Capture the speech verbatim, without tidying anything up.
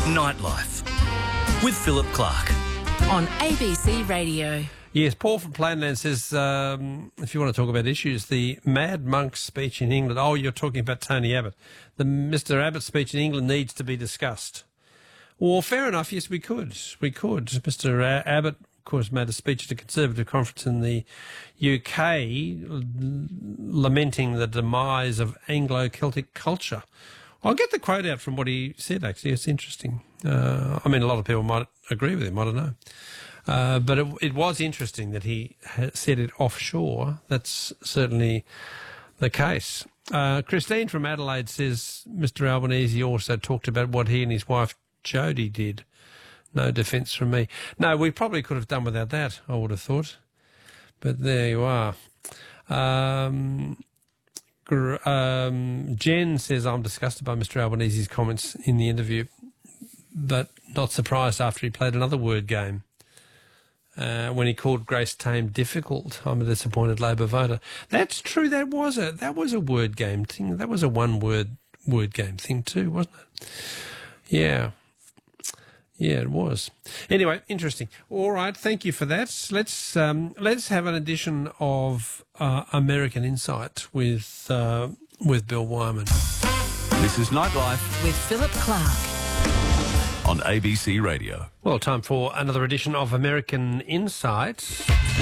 Nightlife with Philip Clark on A B C Radio. Yes, Paul from Plainland says, um, if you want to talk about issues, the Mad Monk's speech in England. Oh, you're talking about Tony Abbott. The Mister Abbott speech in England needs to be discussed. Well, fair enough. Yes, we could. We could. Mister Abbott, of course, made a speech at a Conservative conference in the U K lamenting the demise of Anglo-Celtic culture. I'll get the quote out from what he said, actually. It's interesting. Uh, I mean, a lot of people might agree with him. I don't know. Uh, but it, it was interesting that he said it offshore. That's certainly the case. Uh, Christine from Adelaide says Mister Albanese also talked about what he and his wife Jodie did. No defence from me. No, we probably could have done without that, I would have thought. But there you are. Um... Um, Jen says, I'm disgusted by Mister Albanese's comments in the interview, but not surprised after he played another word game. Uh, when he called Grace Tame difficult, I'm a disappointed Labor voter. That's true. That was a that was a word game thing. That was a one word word game thing too, wasn't it? Yeah. Yeah, it was. Anyway, interesting. All right, thank you for that. Let's um, let's have an edition of uh, American Insight with uh, with Bill Wyman. This is Nightlife with Philip Clark on A B C Radio. Well, time for another edition of American Insight.